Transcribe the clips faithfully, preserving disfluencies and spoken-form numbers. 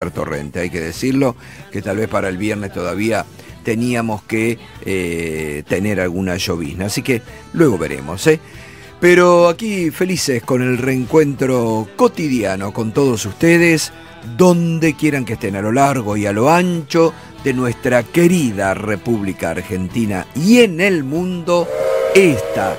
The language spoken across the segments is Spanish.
Mar Torrente, hay que decirlo, que tal vez para el viernes todavía teníamos que eh, tener alguna llovizna, así que luego veremos, ¿eh? Pero aquí felices con el reencuentro cotidiano con todos ustedes, donde quieran que estén, a lo largo y a lo ancho de nuestra querida República Argentina y en el mundo, esta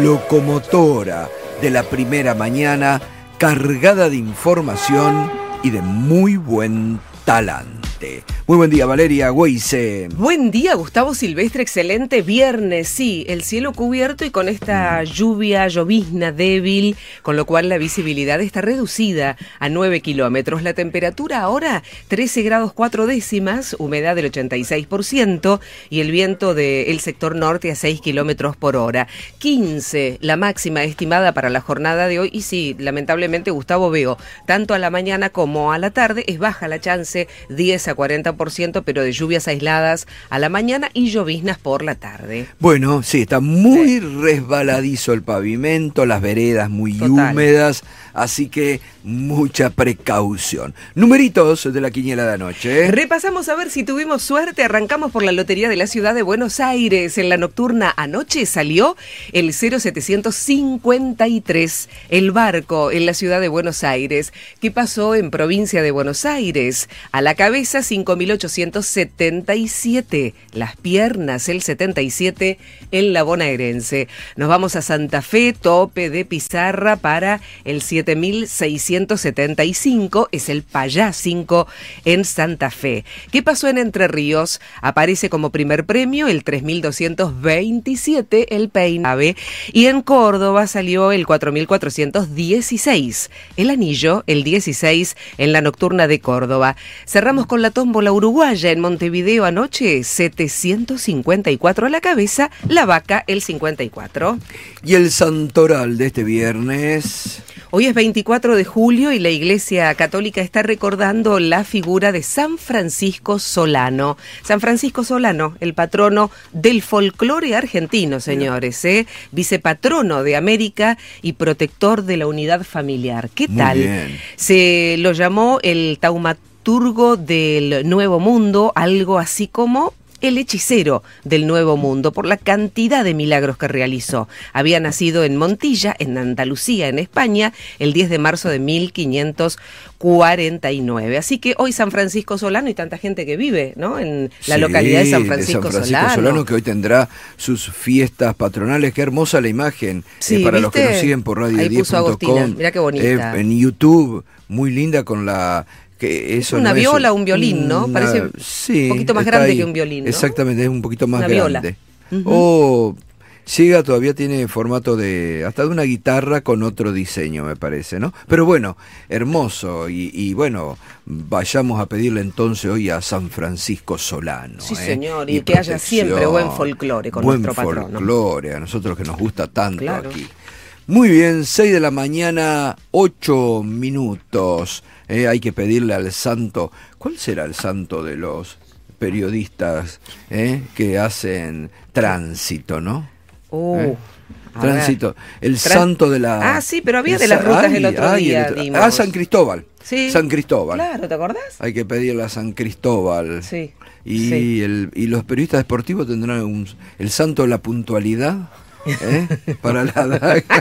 locomotora de la primera mañana, cargada de información y de muy buen talante. Muy buen día, Valeria Weise. Buen día, Gustavo Silvestre, excelente viernes, sí, el cielo cubierto y con esta lluvia, llovizna débil, con lo cual la visibilidad está reducida a nueve kilómetros. La temperatura ahora trece grados cuatro décimas, humedad del ochenta y seis por ciento y el viento del sector norte a seis kilómetros por hora. quince, la máxima estimada para la jornada de hoy y sí, lamentablemente, Gustavo, veo, tanto a la mañana como a la tarde, es baja la chance, diez a cuarenta por ciento, pero de lluvias aisladas a la mañana y lloviznas por la tarde. Bueno, sí, está muy sí. resbaladizo el pavimento, las veredas muy Total. húmedas, así que mucha precaución. Numeritos de la quiniela de anoche. Repasamos a ver si tuvimos suerte. Arrancamos por la Lotería de la Ciudad de Buenos Aires. En la nocturna anoche salió el cero setecientos cincuenta y tres, el barco en la Ciudad de Buenos Aires. ¿Qué pasó en Provincia de Buenos Aires? A la cabeza cinco mil ochocientos setenta y siete, las piernas el setenta y siete en la bonaerense. Nos vamos a Santa Fe, tope de pizarra para el siete mil seiscientos setenta y cinco, es el Payá cinco en Santa Fe. ¿Qué pasó en Entre Ríos? Aparece como primer premio el tres mil doscientos veintisiete, el Peinave, y en Córdoba salió el cuatro mil cuatrocientos dieciséis, el Anillo, el dieciséis en la nocturna de Córdoba. Cerramos con la tómbola uruguaya en Montevideo anoche, setecientos cincuenta y cuatro a la cabeza, la vaca el cincuenta y cuatro. Y el santoral de este viernes. Hoy es veinticuatro de julio y la Iglesia Católica está recordando la figura de San Francisco Solano. San Francisco Solano, el patrono del folclore argentino, señores, ¿eh? Vicepatrono de América y protector de la unidad familiar. ¿Qué Muy tal? bien. Se lo llamó el taumaturgo del Nuevo Mundo, algo así como el hechicero del Nuevo Mundo, por la cantidad de milagros que realizó. Había nacido en Montilla, en Andalucía, en España, el diez de marzo de mil quinientos cuarenta y nueve. Así que hoy San Francisco Solano y tanta gente que vive, ¿no?, en la Sí, localidad de San Francisco, de San Francisco Solano. Solano, que hoy tendrá sus fiestas patronales. Qué hermosa la imagen. Sí, eh, para ¿viste? los que nos siguen por radio Ahí diez puso punto com. Agostina, mirá qué bonita. Eh, en YouTube, muy linda con la... Que eso una no viola, es, un violín, ¿no? una, Parece sí, un poquito más está grande ahí. que un violín, ¿no? Exactamente, es un poquito más una grande. viola. Uh-huh. O llega, todavía tiene formato de hasta de una guitarra con otro diseño, me parece, ¿no? Pero bueno, hermoso. Y, y bueno, vayamos a pedirle entonces hoy a San Francisco Solano. Sí, ¿eh? señor, y, y que haya siempre buen folclore con buen nuestro patrono. Buen folclore, a nosotros que nos gusta tanto, claro, aquí. Muy bien, seis de la mañana, ocho minutos. Eh, hay que pedirle al santo. ¿Cuál será el santo de los periodistas eh, que hacen tránsito, no? Uh, ¿Eh? Tránsito. El Tran- santo de la... Ah, sí, pero había el de las sa- rutas ay, el otro ay, día, el otro- dimos. Ah, San Cristóbal. Sí. San Cristóbal. Claro, ¿te acordás? Hay que pedirle a San Cristóbal. Sí. Y, sí. El, y los periodistas deportivos tendrán un, el santo de la puntualidad, ¿eh? Para la daga.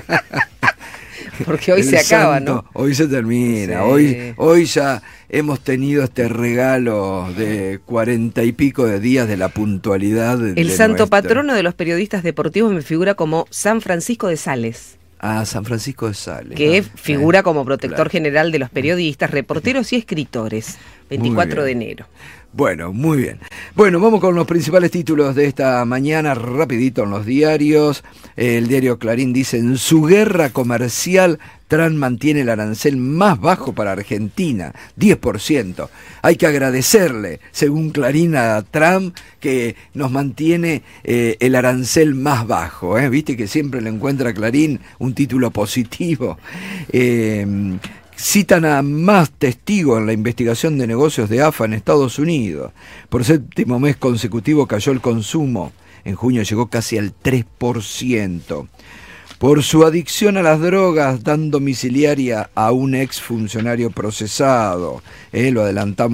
Porque hoy El se acaba, santo, ¿no? Hoy se termina, Sí. hoy, hoy ya hemos tenido este regalo de cuarenta y pico de días de la puntualidad. De, El de santo nuestra... patrono de los periodistas deportivos me figura como San Francisco de Sales. Ah, San Francisco de Sales. Que ¿no? figura eh, como protector claro. general de los periodistas, reporteros y escritores. veinticuatro de enero. Bueno, muy bien. Bueno, vamos con los principales títulos de esta mañana, rapidito en los diarios. El diario Clarín dice, en su guerra comercial, Trump mantiene el arancel más bajo para Argentina, diez por ciento. Hay que agradecerle, según Clarín, a Trump, que nos mantiene eh, el arancel más bajo. ¿eh? Viste que siempre le encuentra a Clarín un título positivo. Eh, Citan a más testigos en la investigación de negocios de A F A en Estados Unidos. Por séptimo mes consecutivo cayó el consumo. En junio llegó casi al tres por ciento. Por su adicción a las drogas, dan domiciliaria a un ex funcionario procesado. Eh, lo adelantamos.